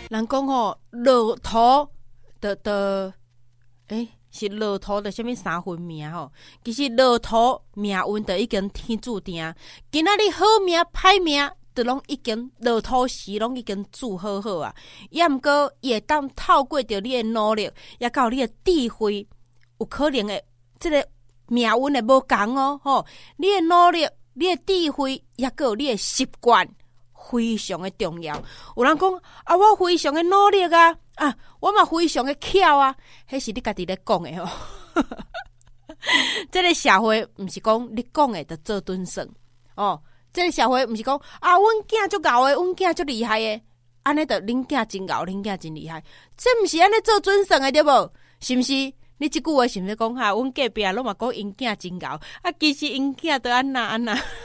人讲吼，落土的是落土的什么三分命吼？其实落土命运就已经天注定，今仔日好命歹命，就拢已经落土时拢已经注好好啊。也毋过伊会当透过着你的努力，也到你的智慧，有可能的这个命运会无共哦吼。你的努力，你的智慧，也个你的习惯。非常的重要。有人讲啊，我非常的努力啊，我嘛非常的巧啊，迄是你家己咧讲的哦。这个社会毋是讲你讲的就做准算哦。这个社会毋是讲啊，阮囝足敖的，阮囝足厉害的，安尼就恁囝真敖，恁囝真厉害。这毋是安尼做准算的对无？是毋是？你即句话是毋是讲哈？阮隔壁拢嘛讲因囝真敖，其实因囝都安那。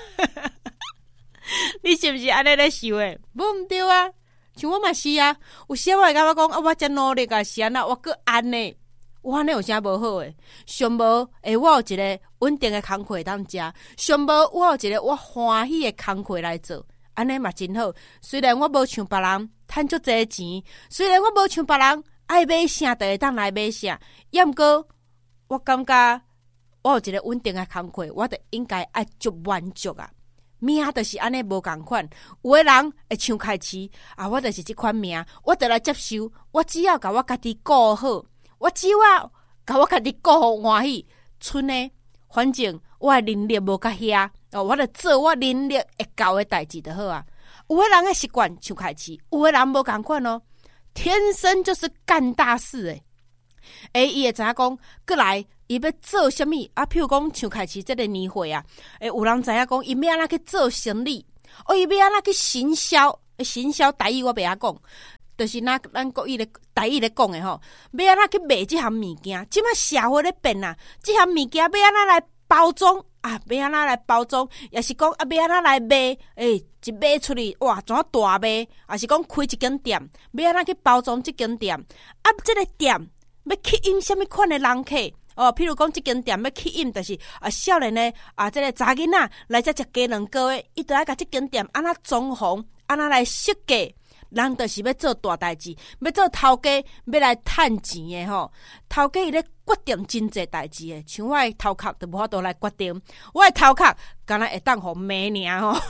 你是不是安尼咧想诶？无毋对啊，像我嘛是啊。有时我会感觉讲啊，我真努力啊，是安那，我搁安尼，我安尼有啥无好诶？上无我有一个稳定诶工课当食，上无我有一个我欢喜诶工课来做，安尼嘛真好。虽然我无像别人趁足侪钱，虽然我无像别人爱买啥就会当来买啥，也毋过我感觉我有一个稳定诶工课，我就应该爱足满足啊。命就是安尼无共款，有的人会像开市啊，我就是这款命，我就来接受。我只要甲我家己顾好，我只要甲我家己顾好欢喜，剩的反正我的能力无甲遐哦，我就做我能力会到的代志就好啊。有的人的习惯像开市，有的人无共款哦，天生就是干大事伊会知影讲，过来。伊要做什么啊？譬如讲，像开始这个年会啊，有人知影讲，伊要安怎去做生意，伊要安怎去行销？行销台语我袂晓讲，就是咱国语咧台语咧讲诶吼，要安怎去卖即项物件？即摆社会咧变啊，即项物件要安怎来包装啊？要安怎来包装？也是讲啊，要安怎来卖？一卖出去哇，怎大卖？也是讲开一间店，要安怎去包装即间店？啊，即个店要吸引什么款诶人客？譬如讲，这间店要吸引，就是少年的这个查囡仔来这食鸡卵糕的，伊就要甲这间店安那装潢，安那来设计，人就是要做大代志，要做头家，要来趁钱的吼。头家伊咧决定真济代志的，像我的头壳就无法度来决定，我的头壳敢若会当互骂尔吼。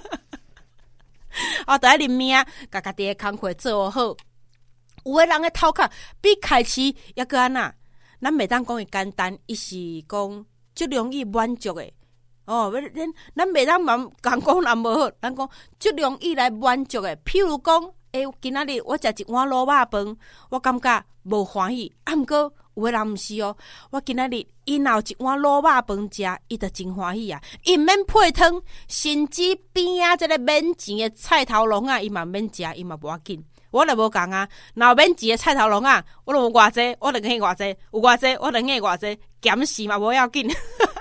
就爱认命，甲家己的工课做好。有的人的头壳比开始也搁安那。咱袂当讲伊简单，伊是讲足容易满足诶。咱袂当讲人无好，咱讲足容易来满足诶。譬如讲，今仔日我食一碗卤肉饭，我感觉无欢喜。毋过有诶人毋是哦，我今仔日伊若有一碗卤肉饭食，伊就真欢喜啊！伊毋免配汤，甚至边啊，这个免钱诶菜头龙啊，伊嘛免食，伊嘛无要紧。我就无讲啊，若免钱的菜头龙啊，我就有偌济，我就硬偌济，有偌济，我就硬偌济，减死嘛无要紧。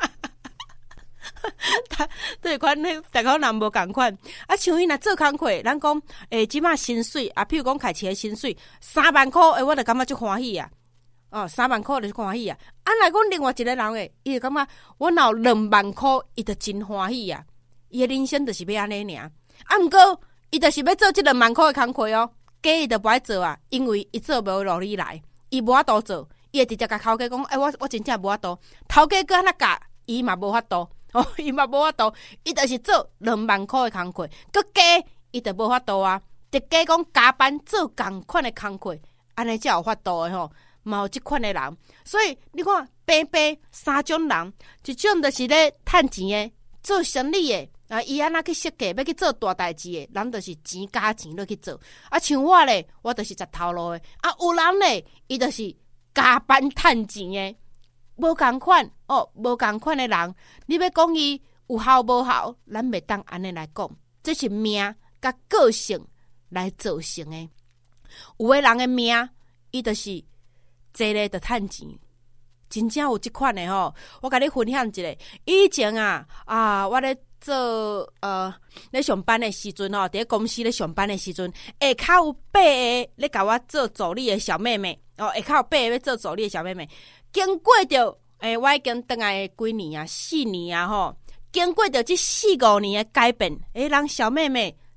对款，大家人无共款。像伊若做工课，咱讲，即马薪水啊，譬如讲开市的薪水3万块，我就感觉足欢喜啊。3万块就欢喜啊。来讲另外一个人诶，伊就感觉我若有2万块，伊就真欢喜啊。伊的人生就是要安尼尔。毋过伊就是要做这2万块的工课哦。假伊就不爱做啊，因为伊做无落力来，伊无法度做，伊会直接甲头家讲，我真正无法度，头家搁安那教，伊嘛无法度，伊嘛无法度，伊就是做2万块的工课，搁假伊就无法度啊，直假讲加班做共款的工课，安尼才有法度的吼，嘛有即款的人，所以你看，白3种人，一种就是咧趁钱的，做生意的。伊安那去设计，要去做大代志的，人就是钱加钱落去做。像我咧，我就是食头路的。有人咧，伊就是加班趁钱的，无共款无共款的人。你要讲伊有效无效，咱袂当安尼来讲，这是命甲个性来造成的。有的人的命，伊就是坐咧就趁钱。真正有即款的吼，我甲你分享一个。以前我咧做咧上班的时阵伫公司咧上班的时阵，下骹有8个咧甲我做助理的小妹妹下骹有8个要做助理的小妹妹，经过着我已经转来几年啊，4年啊吼，经过着这4-5年的改变，人小妹妹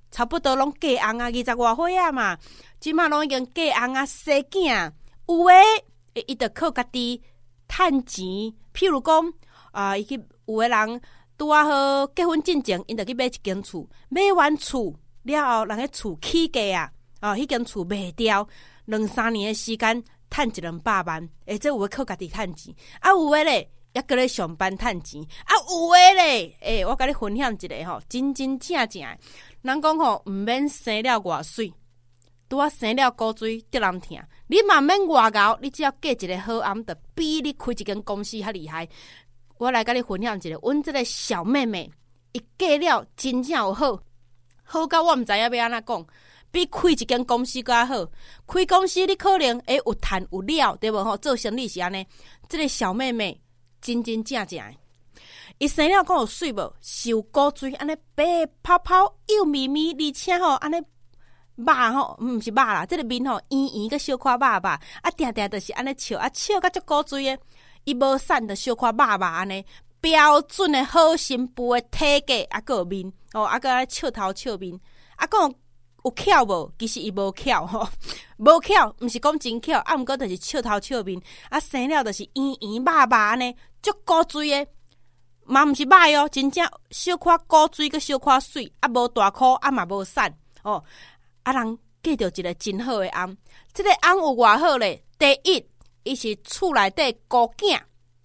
差不多拢嫁翁啊，20外岁啊嘛，即马拢已经嫁翁啊，生囝，有诶，伊着靠家己趁钱，譬如讲伊去有诶人拄啊好结婚进前，因着去买一间厝，买完厝了后，人个厝起价啊，迄间厝卖掉，2-3年诶时间，趁1-200万，这有诶靠家己趁钱，啊有诶咧。也搁咧上班趁钱，啊有诶咧，我甲你分享一个吼，真正诶，人讲吼，毋免生了偌水，拄啊生了骨水得人疼，你嘛免偌熬，你只要嫁一个好翁，就比你开一间公司较厉害。我来甲你分享一个，阮即个小妹妹，伊嫁了真正有好，好到我毋知影要安怎讲，比开一间公司较好。开公司你可能有赚有了，对无吼？做生意是安尼，即个小妹妹。真正诶，伊生了讲有水无？受骨水安尼白泡泡幼咪咪，而且吼安尼肉吼，毋是肉啦，即个面吼圆圆个小块肉啊，定定就是安尼笑啊，笑甲足骨水诶，伊无散的小块肉安尼标准诶好新妇诶体格啊个面哦，啊个笑头笑面啊讲有巧无？其实伊无巧吼，无巧，毋是讲真巧，啊毋过就是笑头笑面啊，生了就是圆圆肉肉安尼。足骨水诶，嘛毋是歹哦，真正小可骨水个小可水，啊无大颗，啊嘛无散哦。啊人嫁着一个真好诶翁，即个翁有偌好咧？第一，伊是厝内底孤囝；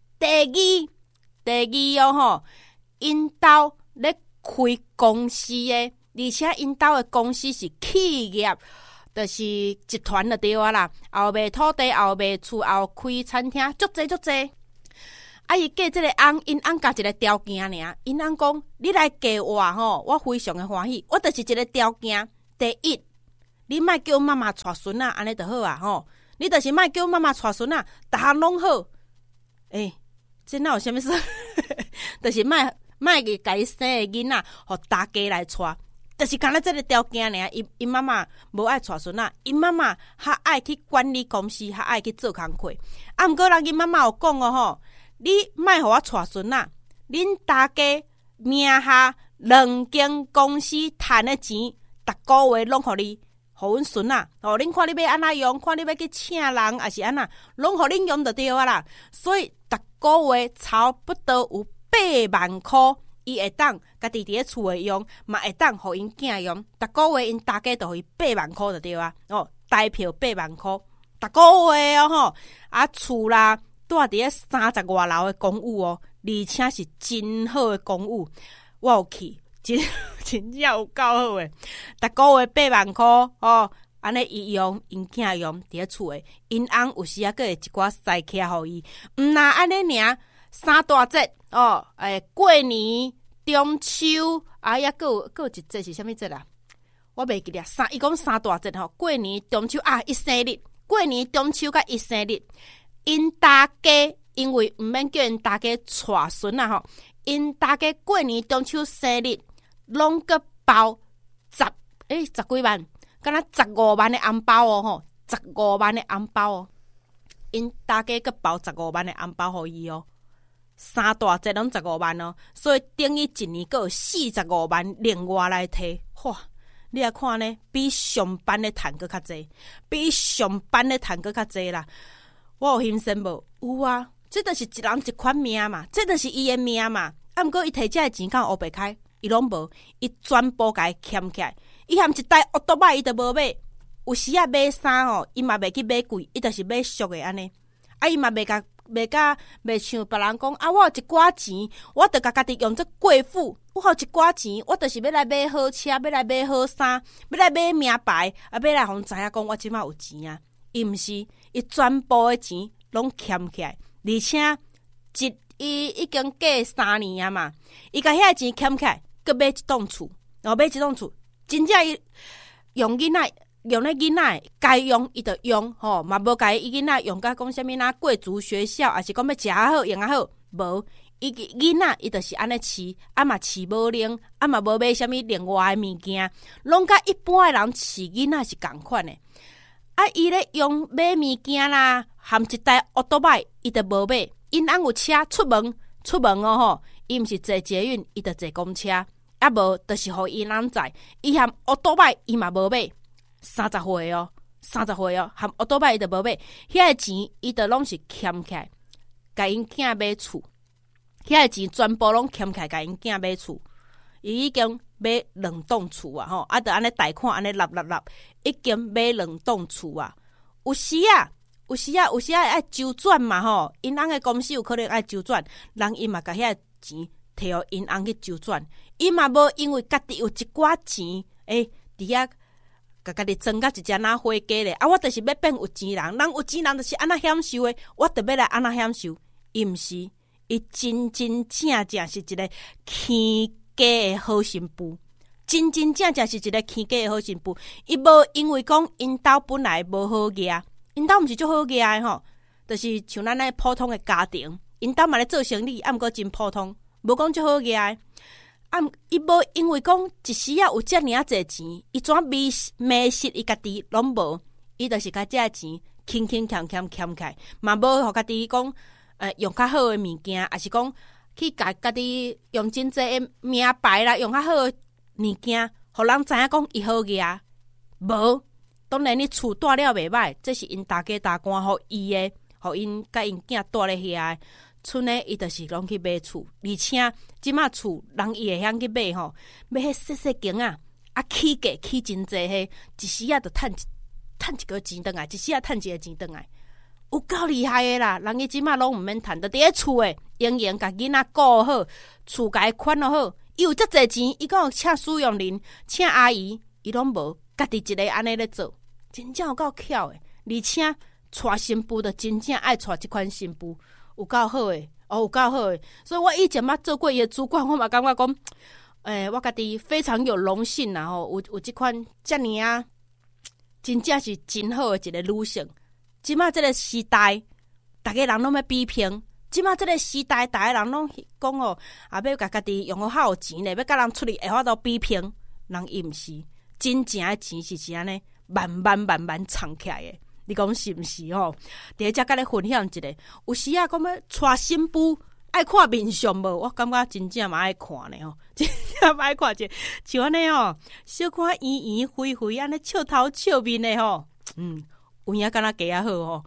第二哦吼，因兜咧开公司诶，而且因兜诶公司是企业。就是集团就对啊啦，后卖土地，后卖厝，后开餐厅，足济。啊！伊嫁即个翁，因翁加一个条件尔。因翁讲：你来嫁我吼，我非常的欢喜。我就是一个条件。第一，你莫叫妈妈带孙仔，安尼就好啊吼。你就是莫叫妈妈带孙仔，逐项拢好。这哪有啥物事？就是莫个家生的囡仔，互大家来带。就是干那这个条件尔，因妈妈无爱带孙仔，因妈妈较爱去管理公司，较爱去做工课。啊，毋过人因妈妈有讲哦吼。你莫互我带孙仔，恁大家名下2间公司赚的钱，逐个月拢互你，互阮孙仔。哦，恁看你要安怎用，看你要去请人，还是安怎，拢互恁用就对啊啦。所以逐个月差不多有8万箍，伊会当家己伫咧厝诶用，嘛会当互因囝用。逐个月因大家都互伊8万箍就对啊。哦，台票8万箍，逐个月哦吼，啊厝啦。住伫咧30外楼诶公寓哦，而且是真好诶公寓，我有去，真正有够好诶。逐个月8万箍哦，安尼伊用因囝用伫咧厝诶，因翁有时啊，佫会一寡塞起互伊。毋那安尼尔，3大节哦，过年、中秋啊，抑佫有一节是啥物节啦？我袂记得伊讲3大节吼，过年、中秋啊，伊生日，过年、中秋甲伊生日。因大家因为毋免叫因大家带孙啊吼，因大家过年中秋生日拢个包10几万，敢若15万的红包哦吼，15万的红包哦，因大家个包15万的红包互伊哦，3大节拢15万哦，所以等于一年个有45万另外来摕，哇！你来看呢，比上班的赚个较济，比上班的赚个较济啦。我有欣赏无？有啊，这就是一人一款命嘛，这就是伊的命嘛。啊，毋过伊摕这个钱敢黑白开，伊拢无，伊全部甲伊欠起来。伊嫌一台奥多麦伊都无买，有时啊买衫吼，伊嘛袂去买贵，伊就是买俗的安尼。啊，伊嘛袂像别人讲啊，我有一寡钱，我着甲家己用这贵妇。我有一寡钱，我就是要来买好车，要来买好衫，要来买名牌，啊，要来互知影讲我即马有钱啊。伊毋是，伊全部的钱拢欠起来，而且伊已经过3年啊嘛，伊甲遐钱欠起来，佮买一栋厝，然后买一栋厝，真正伊用囡仔用咧囡仔该用伊就用吼，嘛无甲伊囡仔用甲讲啥物呐贵族学校，还是讲要食好用好，无伊囡仔伊就是安尼饲，啊嘛饲无灵，啊嘛无买啥物另外的物件，拢甲一般的人饲囡仔是共款的。啊，伊咧用买物件啦，含一台奥多麦，伊就无买。因翁有车出门哦吼，伊毋是坐捷运，伊就坐公车。啊， 啊无就是互因翁知，伊含乌多摆伊嘛无买，30岁哦，30岁哦，含乌多摆伊就无买，遐个钱伊就拢是欠起来，甲因囝买厝，遐个钱全部拢欠起来，甲因囝买厝，伊已经买2栋厝啊吼，啊，就安尼贷款安尼立，已经买2栋厝啊，有时爱周转嘛吼，因翁的公司有可能爱周转，人伊嘛甲遐钱摕互因翁去周转，伊嘛无因为家己有一寡钱，伫遐甲家己装甲一只哪花鸡咧，啊，我就是要变有钱人，人有钱人就是安那享受的，我就要来安那享受，伊毋是，伊真正是一个欠家的好媳妇，真正是一个欠家的好媳妇，伊无因为讲因兜本来无好业。因兜毋是足好业诶吼，就是像咱咧普通诶家庭，因兜嘛咧做生意，毋过真普通，无讲足好业诶。伊无因为讲一时啊有遮尔啊侪钱，伊怎迷失伊家己拢无，伊就是甲遮钱欠起来，嘛无互家己讲用较好诶物件，还是讲去甲家己用真济诶名牌啦，用较好诶物件，互人知影讲伊好业，无。当然，你厝住了袂歹，这是因大家大官互伊诶，互因甲因囝住咧遐。剩诶，伊就是拢去买厝，而且即马厝人伊会晓去买吼，买迄细间啊，起价起真济迄，一时啊就趁一个钱倒来，一时啊趁一个钱倒来，有够厉害诶啦！人伊即马拢毋免趁，就伫咧厝诶，用甲囡仔顾好，厝甲伊款好，伊有遮济钱，伊讲请使用人，请阿姨，伊拢无。家己一个安尼咧做，真正有够巧诶！而且娶新妇的真正爱娶即款新妇，有够好诶，有够好诶！所以我以前捌做过伊诶主管，我嘛感觉讲，我家己非常有荣幸啦吼，有即款遮尔啊，真正是真好诶一个女性。即马即个时代，逐个人拢要比拼。即马即个时代，逐个人拢讲哦，也要甲家己用好有钱咧，要甲人出去会法度比拼，人伊毋是。真正诶钱是安尼慢慢藏起来诶，你讲是毋是吼？第一只甲你分享一个，有时啊，讲要娶新妇爱看面相无？我感觉真正嘛爱看呢吼，真正嘛爱看者，像安尼吼，小看圆圆肥肥安尼笑头笑面诶吼，有影敢若鸡仔好吼，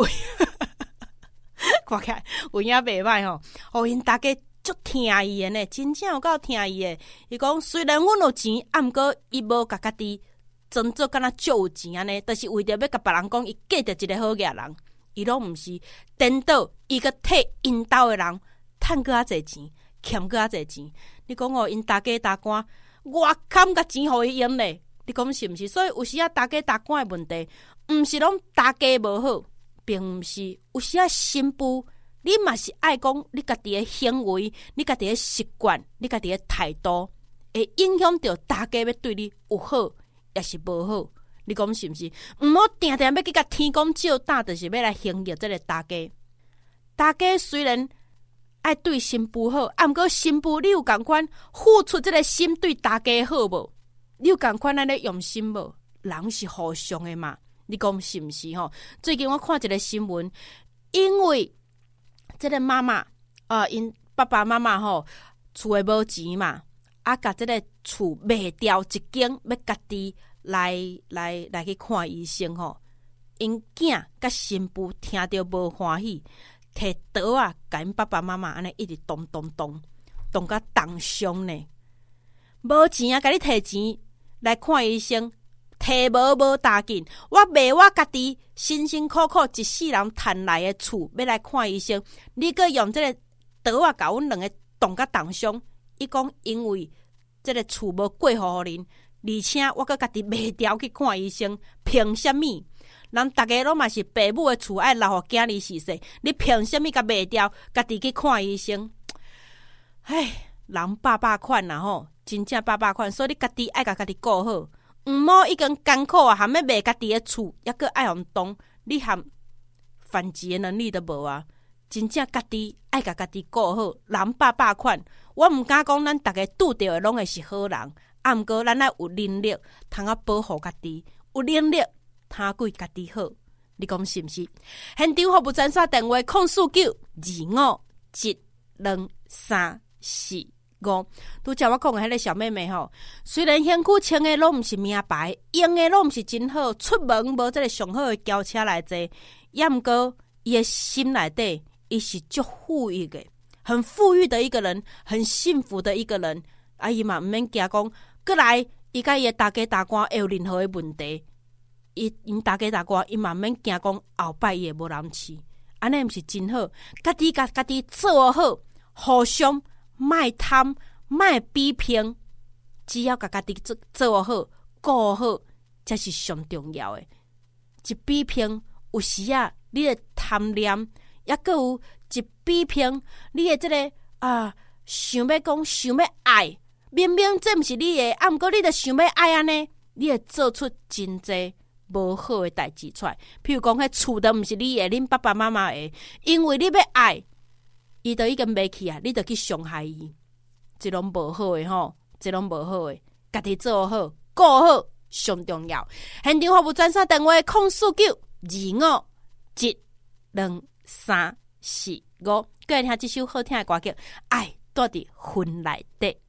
看起来有影袂歹吼，互因大家。足疼伊诶呢，真正有够疼伊诶。伊讲虽然阮有钱，毋过伊无甲家己装作敢若足有钱安尼，就是为着要甲别人讲伊嫁着一个好业人，伊拢毋是。颠倒伊个替因兜诶人趁搁较济钱，欠搁较济钱。你讲哦，因大家大官外坎甲钱互伊用咧，你讲是毋是？所以有时啊，大家大官诶问题，毋是拢大家无好，并毋是。有时啊，新妇。你嘛是爱讲你家己诶行为，你家己诶习惯，你家己诶态度，会影响到大家要对你有好，也是无好。你讲是毋是？毋好定要去甲天公照打，就是要来行悦这个大家。大家虽然爱对新妇好，毋过新妇你有共款付出这个心对大家好无？你有共款安尼用心无？人是互相诶嘛？你讲是毋是吼？最近我看一个新闻，因为这个妈妈因爸爸妈妈吼厝诶无钱嘛，甲这个厝卖掉一间，要家己来去看医生吼。因囝甲新妇听着无欢喜，摕刀啊，甲因爸爸妈妈安尼一直动甲重伤呢。无钱啊，甲你摕钱来看医生，摕无大紧，我卖我家己辛辛苦苦一世人赚来的厝，要来看医生，你阁用这个刀啊，甲阮两个动甲重伤。伊讲因为这个厝无过户互恁，而且我阁家己卖掉去看医生，凭什么？人大家拢嘛是爸母的厝爱留互囝儿逝世，你凭什么甲卖掉，家己去看医生？唉，人百款啦吼，真正百款，所以你家己爱甲家己顾好。毋好已经艰苦啊，含要卖家己的厝，抑阁爱互动，你含反击的能力都无啊！真正家己爱甲家己顾好，人百款。我毋敢讲咱逐个拄着的拢会是好人，毋过咱爱有能力，通啊保护家己，有能力通对家己好。你讲是毋是？现场服务专线电话：04925123424。 5，拄则我讲的迄个小妹妹吼，虽然身躯穿的拢毋是名牌，用的拢毋是真好，出门无这个上好的轿车来坐，也毋过伊的心内底，伊是足富裕的，很富裕的一个人，很幸福的一个人。啊，伊嘛毋免惊讲，过来伊甲伊的大家大官会有任何的问题，因大家大官伊嘛毋免惊讲后摆伊会无人饲，安尼毋是真好。家己甲家己做好，互相莫贪，莫比拼，只要甲家己做好，顾好，才是上重要的。一比拼，有时啊，你的贪念，也阁有一比拼，你的这个想要讲想要爱，明明这毋是你的，啊，毋过你著想要爱安尼，你会做出真侪无好的代志出来。譬如讲，迄厝都毋是你的，恁爸爸妈妈的，因为你要爱，伊就已经袂去啊，你著去伤害伊，这拢无好的吼，这拢无好的，家己做好，顾好上重要。现场服务专线电话04925122345，过来听这首好听的歌曲《爱住伫魂内底》。